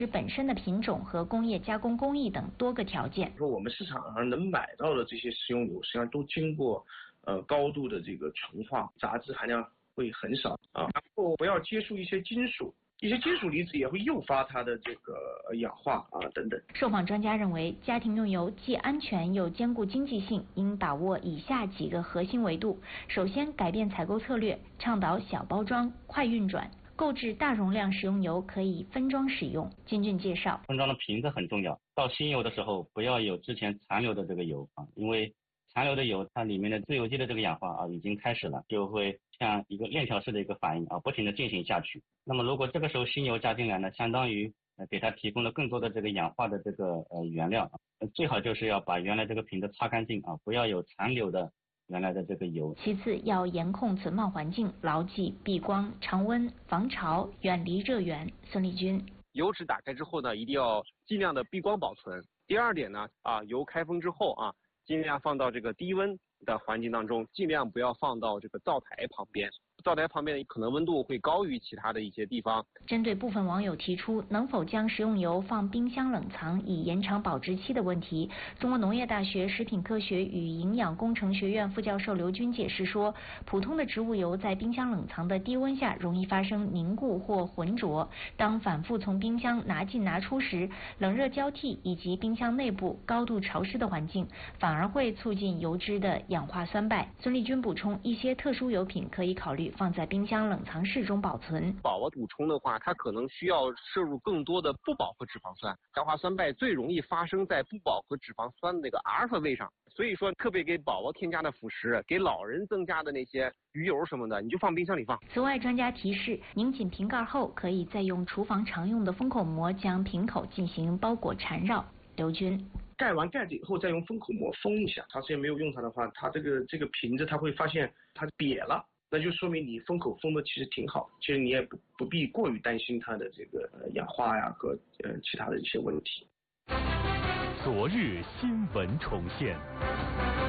本身的品种和工业加工工艺等多个条件。 说我们市场上能买到的这些食用油，实际上都经过高度的这个纯化，杂质含量会很少啊。然后不要接触一些金属。一些金属离子也会诱发它的这个氧化啊等等。 受访专家认为，家庭用油既安全又兼顾经济性，应把握以下几个核心维度：首先，改变采购策略，倡导小包装、快运转，购置大容量食用油可以分装使用。金俊介绍， 分装的瓶子很重要，倒新油的时候不要有之前残留的这个油啊，因为残留的油它里面的自由基的这个氧化啊已经开始了，就会像一个链条式的一个反应啊，不停的进行下去。那么如果这个时候新油加进来呢，相当于给它提供了更多的这个氧化的这个原料啊，最好就是要把原来这个瓶子擦干净啊，不要有残留的原来的这个油。 其次，要严控存放环境，牢记避光、常温、防潮、远离热源。孙立军， 油脂打开之后呢，一定要尽量的避光保存。第二点呢，油开封之后啊，尽量放到这个低温的环境当中，尽量不要放到这个灶台旁边。灶台旁边可能温度会高于其他的一些地方。 针对部分网友提出能否将食用油放冰箱冷藏以延长保质期的问题，中国农业大学食品科学与营养工程学院副教授刘军解释说，普通的植物油在冰箱冷藏的低温下容易发生凝固或浑浊，当反复从冰箱拿进拿出时，冷热交替以及冰箱内部高度潮湿的环境反而会促进油脂的氧化酸败。孙立军补充，一些特殊油品可以考虑放在冰箱冷藏室中保存。 饱和补充的话，它可能需要摄入更多的不饱和脂肪酸，氧化酸败最容易发生在不饱和脂肪酸的那个阿尔法位上。所以说，特别给宝宝添加的辅食，给老人增加的那些鱼油什么的，你就放冰箱里放。 此外，专家提示，拧紧瓶盖后，可以再用厨房常用的封口膜将瓶口进行包裹缠绕。刘军。 盖完盖子以后再用封口膜封一下，长时间没有用它的话，它这个瓶子它会发现它瘪了，那就说明你封口封的其实挺好，其实你也不必过于担心它的这个氧化呀和其他的一些问题。 昨日新闻重现。